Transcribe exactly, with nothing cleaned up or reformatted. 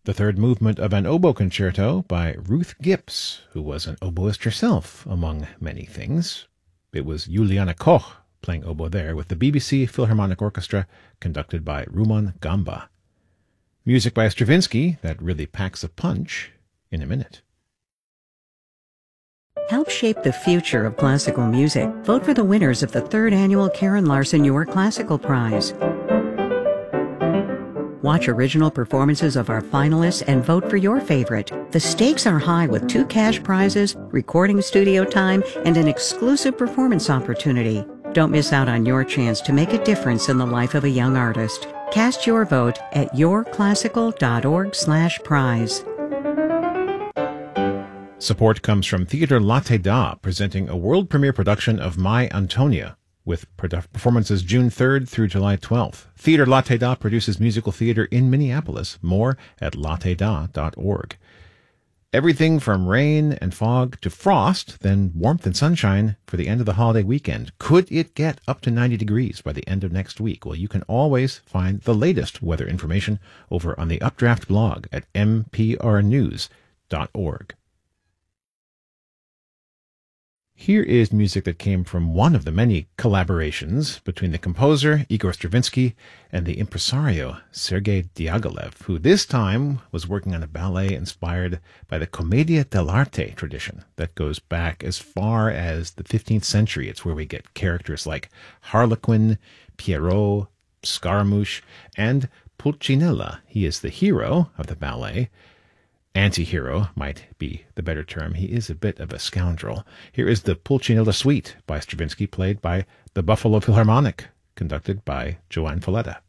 the third movement of an oboe concerto by Ruth Gibbs, who was an oboist herself, among many things. It was Juliana Koch playing oboe there with the B B C Philharmonic Orchestra, conducted by Rumon Gamba. Music by Stravinsky that really packs a punch in a minute. Help shape the future of classical music. Vote for the winners of the third annual Karen Larson Your Classical Prize. Watch original performances of our finalists and vote for your favorite. The stakes are high with two cash prizes, recording studio time, and an exclusive performance opportunity. Don't miss out on your chance to make a difference in the life of a young artist. Cast your vote at yourclassical.org slash prize. Support comes from Theatre Latte Da, presenting a world premiere production of My Antonia, with performances June third through July twelfth. Theatre Latte Da produces musical theater in Minneapolis. More at latte da dot org. Everything from rain and fog to frost, then warmth and sunshine for the end of the holiday weekend. Could it get up to ninety degrees by the end of next week? Well, you can always find the latest weather information over on the Updraft blog at m p r news dot org. Here is music that came from one of the many collaborations between the composer Igor Stravinsky and the impresario Sergei Diaghilev, who this time was working on a ballet inspired by the Commedia dell'arte tradition that goes back as far as the fifteenth century. It's where we get characters like Harlequin, Pierrot, Scaramouche, and Pulcinella. He is the hero of the ballet. Anti-hero might be the better term. He is a bit of a scoundrel. Here is the Pulcinella Suite by Stravinsky, played by the Buffalo Philharmonic, conducted by Joan Falletta.